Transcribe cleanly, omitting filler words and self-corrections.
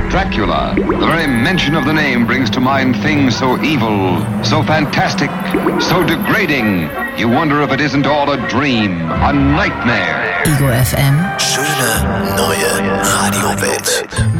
Dracula. The very mention of the name brings to mind things so evil, so fantastic, so degrading. You wonder if it isn't all a dream, a nightmare. Ego FM. Schöne neue Radiowelt.